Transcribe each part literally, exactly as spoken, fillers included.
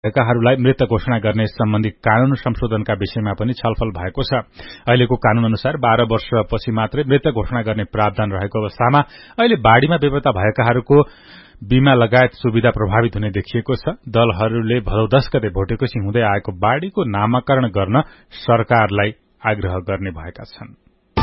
भएकाहरूलाई मृत घोषणा गर्ने सम्बन्धी कानून संशोधनका विषयमा पनि छलफल भएको छ। अहिलेको कानून अनुसार बाह्र वर्षपछि मात्रै मृत घोषणा गर्ने प्रावधान रहेको अवस्थामा अहिले बाढ़ीमा बेपत्ता भएकाहरूको बीमा लगायत सुविधा प्रभावित हुने देखिएको छ। दलहरूले भदौ दश गते भोटेकोशी हुँदै आएको बाढ़ीको नामाकरण गर्न सरकारलाई आग्रह गर्ने भएका छन्।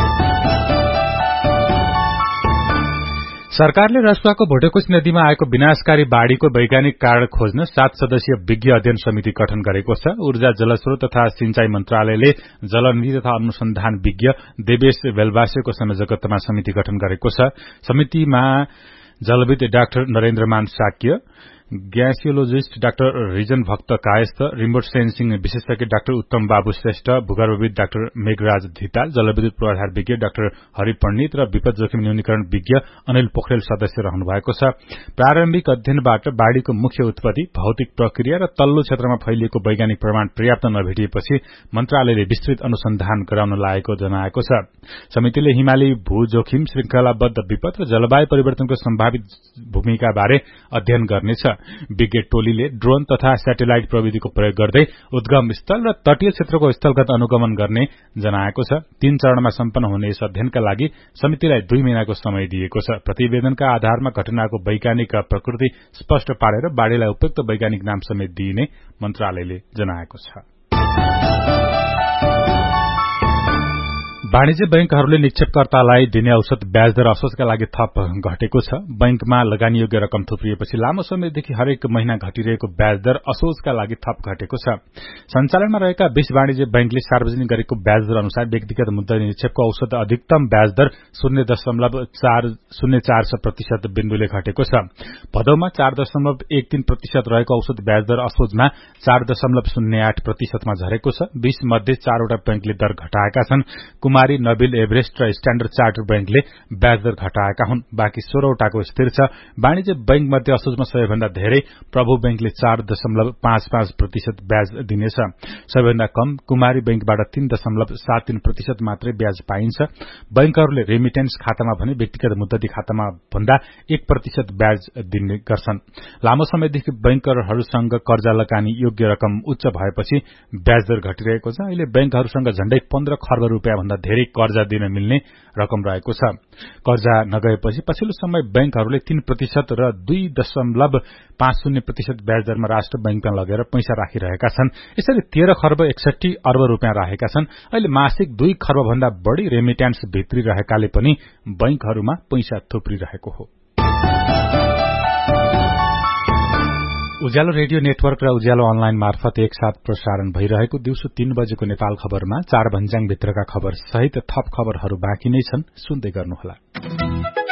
सरकारले रसुवाको भोटेकोशी नदीमा आएको विनाशकारी बाढ़ीको वैज्ञानिक कारण खोज्न सात सदस्यीय विज्ञ अध्ययन समिति गठन गरेको छ। ऊर्जा जलस्रोत तथा सिंचाई मन्त्रालयले जलनिधि तथा अनुसन्धान विज्ञ देवेश बेलबासेको संयोजकत्वमा समिति गठन गरेको छ। समितिमा जलविद डाक्टर नरेन्द्रमान साक्य, ग्यासियोलोजिस्ट डाक्टर रिजन भक्त कायस्थ, रिमोट सेन्सिङ विशेषज्ञ डाक्टर उत्तम बाबु श्रेष्ठ, भूगर्भविद डाक्टर मेघराज धिताल, जलविद्युत पूर्वाधार विज्ञ डाक्टर हरि पण्डित र विपद जोखिम न्यूनीकरण विज्ञ अनिल पोखरेल सदस्य रहनु भएको छ। प्रारम्भिक अध्ययनबाट बाढ़ीको मुख्य उत्पत्ति, भौतिक प्रक्रिया र तल्लो क्षेत्रमा फैलिएको वैज्ञानिक प्रमाण पर्याप्त नभेटिएपछि मन्त्रालयले विस्तृत अनुसन्धान गराउन लागेको जनाएको छ। समितिले हिमाली भू जोखिम, श्रृंखलाबद्ध विपद र जलवायु परिवर्तनको सम्भावित भूमिका बारे अध्ययन गर्नेछ। विज्ञ टोलीले ड्रोन तथा स्याटेलाइट प्रविधिको प्रयोग गर्दै उद्गम स्थल र तटीय क्षेत्रको स्थलगत अनुगमन गर्ने जनाएको छ। तीन चरणमा सम्पन्न हुने यस अध्ययनका लागि समितिलाई दुई महिनाको समय दिएको छ। प्रतिवेदनका आधारमा घटनाको वैज्ञानिक प्रकृति स्पष्ट पारेर बाढ़ीलाई उपयुक्त वैज्ञानिक नाम समेत दिइने मन्त्रालयले जनाएको छ। वाणिज्य बैंकहरूले निक्षेपकर्तालाई दिने औसत ब्याज दर असोजका लागि थप घटेको छ। बैंकमा लगानीयोग्य रकम थुप्रिएपछि लामो समयदेखि हरेक महिना घटिरहेको ब्याज दर असोजका लागि थप घटेको छ। सञ्चालनमा रहेका बीस वाणिज्य बैंकले सार्वजनिक गरेको ब्याज दर अनुसार व्यक्तिगत मुद्दा निक्षेपको औसत अधिकतम ब्याज दर शून्य दशमलव चार शून्य चार प्रतिशत बिन्दुले घटेको छ। भदौमा चार दशमलव एक तीन प्रतिशत रहेको औसत ब्याज दर असोजमा चार दशमलव शून्य आठ प्रतिशतमा झरेको छ। बीस मध्ये चारवटा बैंकले दर घटाएका छन्। कुमारी, नबिल, एभरेस्ट र स्ट्याण्डर्ड चार्टर बैंकले ब्याज दर घटाएका हुन्। बाँकी सोह्रवटाको स्थिर छ। वाणिज्य बैंक मध्ये असोजमा सबैभन्दा धेरै प्रभु बैंकले चार दशमलव पाँच पाँच प्रतिशत ब्याज दिनेछ। सबैभन्दा कम कुमारी बैंकबाट तीन दशमलव सात तीन प्रतिशत मात्रै ब्याज पाइन्छ। बैंकहरूले रेमिटेन्स खातामा भने व्यक्तिगत मुद्दती खातामा भन्दा एक प्रतिशत ब्याज दिने गर्छन्। लामो समयदेखि बैंकरहरूसँग कर्जा लगानी योग्य रकम उच्च भएपछि ब्याज दर घटिरहेको छ। अहिले बैंकहरूसँग झण्डै पन्ध्र खर्ब रूपियाँ भन्दा धेरै कर्जा दिन मिल्ने रकम रहेको छ। कर्जा नगएपछि पछिल्लो समय बैंकहरूले तीन प्रतिशत र दुई दशमलव पाँच शून्य प्रतिशत ब्याज दरमा राष्ट्र बैंकमा लगेर पैसा राखिरहेका छन्। यसरी तेह्र खर्ब एकसठी अर्ब रूपियाँ राखेका छन्। अहिले मासिक दुई खर्ब भन्दा बढ़ी रेमिट्यान्स भित्री रहेकाले पनि बैंकहरूमा पैसा थुप्रिरहेको हो। उज्यालो रेडियो नेटवर्क र उज्यालो अनलाइन मार्फत एकसाथ प्रसारण भइरहेको दिउँसो तीन बजेको नेपाल खबरमा चार भन्ज्याङ भित्रका खबर सहित थप खबरहरू बाँकी नै छन्। सुन्दै गर्नुहोला।